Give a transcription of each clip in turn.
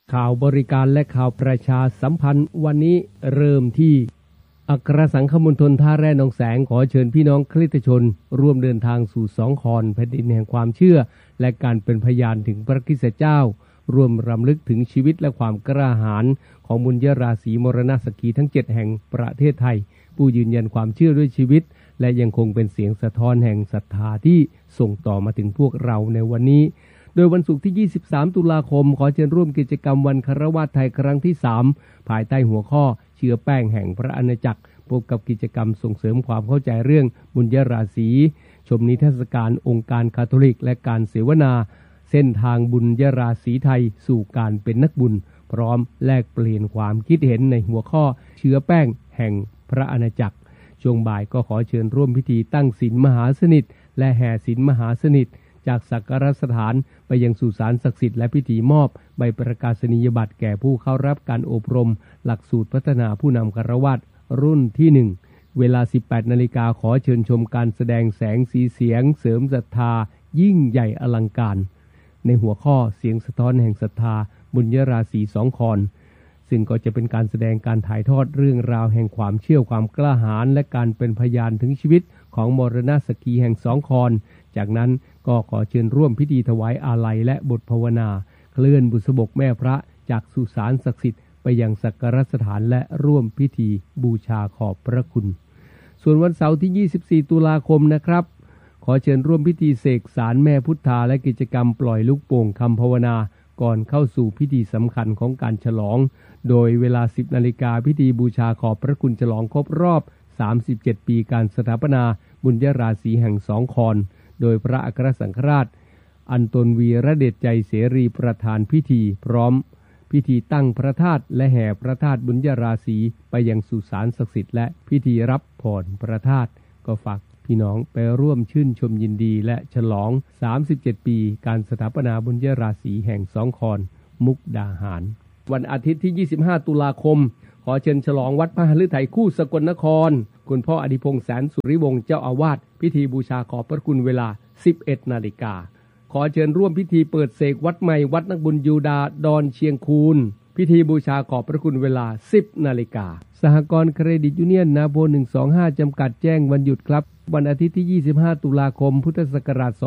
ข่าวบริการและข่าวประชาสัมพันธ์วันนี้เริ่มที่อัครสังฆมณฑลท่าแร่หนองแสงขอเชิญพี่น้องคริสตชนร่วมเดินทางสู่สองคอนแผ่นดินแห่งความเชื่อและการเป็นพยานถึงพระคริสตเจ้าร่วมรำลึกถึงชีวิตและความกล้าหาญของบุญยราศีมรณสกีทั้ง7แห่งประเทศไทยผู้ยืนยันความเชื่อด้วยชีวิตและยังคงเป็นเสียงสะท้อนแห่งศรัทธาที่ส่งต่อมาถึงพวกเราในวันนี้โดยวันศุกร์ที่23ตุลาคมขอเชิญร่วมกิจกรรมวันคฤหัสถ์ไทยครั้งที่3ภายใต้หัวข้อเชื้อแป้งแห่งพระอาณาจักรพบกับกิจกรรมส่งเสริมความเข้าใจเรื่องบุญยราศีชมนิทรรศการองค์การคาทอลิกและการเสวนาเส้นทางบุญยราศีไทยสู่การเป็นนักบุญพร้อมแลกเปลี่ยนความคิดเห็นในหัวข้อเชื้อแป้งแห่งพระอาณาจักรช่วงบ่ายก็ขอเชิญร่วมพิธีตั้งศีลมหาสนิทและแห่ศีลมหาสนิทจากสักการสถานไปยังสุสานศักดิ์สิทธิ์และพิธีมอบใบประกาศนียบัตรแก่ผู้เข้ารับการอบรมหลักสูตรพัฒนาผู้นำคฤหัสถ์รุ่นที่1เวลา 18 นาฬิกาขอเชิญชมการแสดงแสงสีเสียงเสริมศรัทธายิ่งใหญ่อลังการในหัวข้อเสียงสะท้อนแห่งศรัทธาบุญยราศีสองคอนซึ่งก็จะเป็นการแสดงการถ่ายทอดเรื่องราวแห่งความเชื่อความกล้าหาญและการเป็นพยานถึงชีวิตของมรณสกีแห่งสองคอนจากนั้นก็ขอเชิญร่วมพิธีถวายอาลัยและบทภาวนาเคลื่อนบุษบกแม่พระจากสุสานศักดิ์สิทธิ์ไปยังสักการสถานและร่วมพิธีบูชาขอบพระคุณส่วนวันเสาร์ที่24ตุลาคมนะครับขอเชิญร่วมพิธีเสกสารแม่พุทธาและกิจกรรมปล่อยลูกโป่งคำภาวนาก่อนเข้าสู่พิธีสำคัญของการฉลองโดยเวลา 10 นาฬิกาพิธีบูชาขอบพระคุณฉลองครบรอบ37 ปีการสถาปนาบุญยราศีแห่งสองคอนโดยพระอัครสังฆราชอันตนวีระเดชใจเสรีประธานพิธีพร้อมพิธีตั้งพระธาตุและแห่พระธาตุบุญยราศีไปยังสุสานศักดิ์สิทธิ์และพิธีรับพรพระธาตุก็ฝากพี่น้องไปร่วมชื่นชมยินดีและฉลอง37 ปีการสถาปนาบุญยราศีแห่งสองคอนมุกดาหารวันอาทิตย์ที่25ตุลาคมขอเชิญฉลองวัดพระฤทัยคู่สกลนครคุณพ่ออดิพงษ์แสนสุริวงศ์เจ้าอาวาสพิธีบูชาขอบพระคุณเวลา 11 นาฬิกาขอเชิญร่วมพิธีเปิดเสกวัดใหม่วัดนักบุญยูดาดอนเชียงคูนพิธีบูชาขอบพระคุณเวลา 10 นาฬิกาสหกรณ์เครดิตยูเนียนนาโพ125จำกัดแจ้งวันหยุดครับวันอาทิตย์ที่25ตุลาคมพุทธศักราช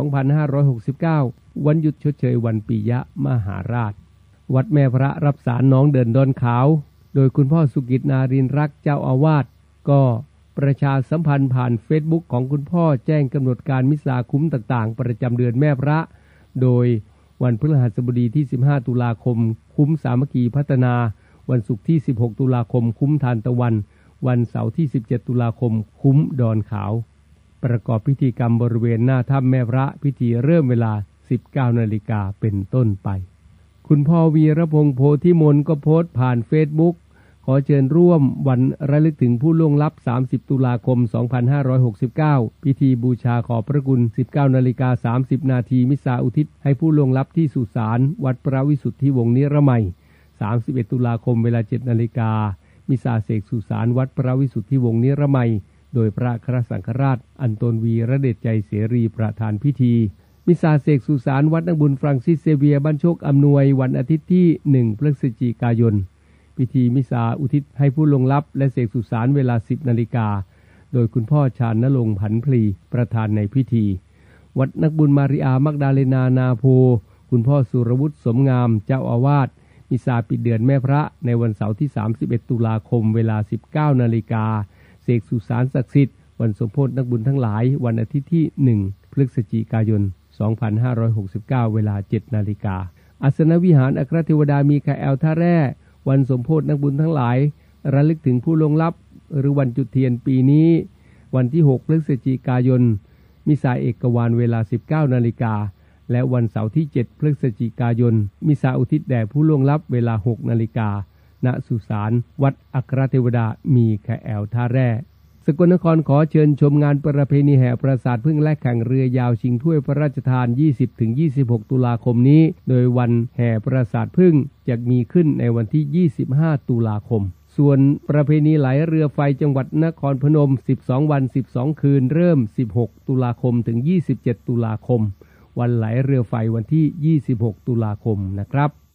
2569วันหยุดชดเชยวันปิยมหาราชวัดแม่พระรับสารน้องเดินดอนขาวโดยคุณพ่อสุกิจนารินรักเจ้าอาวาสก็ประชาสัมพันธ์ผ่านเฟซบุ๊กของคุณพ่อแจ้งกำหนดการมิสซาคุ้มต่างๆประจำเดือนแม่พระโดยวันพฤหัสบดีที่15ตุลาคมคุ้มสามัคคีพัฒนาวันศุกร์ที่16ตุลาคมคุ้มทานตะวันวันเสาร์ที่17ตุลาคมคุ้มดอนขาวประกอบพิธีกรรมบริเวณหน้าถ้ำแม่พระพิธีเริ่มเวลา 19 นาฬิกาเป็นต้นไปคุณพ่อวีรพงษ์โพธิมนก็โพสต์ผ่านเฟซบุ๊กขอเชิญร่วมวันระลึกถึงผู้ล่วงลับ30ตุลาคม2569พิธีบูชาขอบพระคุณ 19:30 นาทีมิสซาอุทิศให้ผู้ล่วงลับที่สุสานวัดพระวิสุทธิวงศ์นิรมัย31ตุลาคมเวลา 7 นาฬิกามิสซาเสกสุสานวัดพระวิสุทธิวงศ์นิรมัยโดยพระอัครสังฆราชอันตนวีระเดชใจเสรีประธานพิธีมิสซาเสกสุสานวัดนักบุญฟรังซิสเซเวียร์บ้านโชคอำนวยวันอาทิตย์ที่1พฤศจิกายนพิธีมิสซาอุทิศให้ผู้ล่วงลับและเสกสุสานเวลา 10 นาฬิกาโดยคุณพ่อชาญณรงค์ผันพลีประธานในพิธีวัดนักบุญมาริอามักดาเลนานาโพคุณพ่อสุรวุฒิสมงามเจ้าอาวาสมิสซาปิดเดือนแม่พระในวันเสาร์ที่31ตุลาคมเวลา 19 นาฬิกาเสกสุสานศักดิ์สิทธิ์วันสมโภชนักบุญทั้งหลายวันอาทิตย์ที่1พฤศจิกายน2569เวลา 7 นาฬิกาอาสนวิหารอัครเทวดามีคาแอลท่าแร่วันสมโภชนักบุญทั้งหลายระลึกถึงผู้ล่วงลับหรือวันจุดเทียนปีนี้วันที่6พฤศจิกายนมิสซาเอกวาลเวลา 19 นาฬิกาและวันเสาร์ที่7พฤศจิกายนมิสซาอุทิศแด่ผู้ล่วงลับเวลา 6 นาฬิกาณสุสานวัดอัครเทวดามีคาแอลท่าแร่สกลนครขอเชิญชมงานประเพณีแห่ปราสาทพึ่งและแข่งเรือยาวชิงถ้วยพระราชทาน 20-26 ตุลาคมนี้โดยวันแห่ปราสาทพึ่งจะมีขึ้นในวันที่ 25 ตุลาคมส่วนประเพณีไหลเรือไฟจังหวัดนครพนม 12 วัน 12 คืนเริ่ม 16 ตุลาคมถึง 27 ตุลาคมวันไหลเรือไฟวันที่ 26 ตุลาคมนะครับ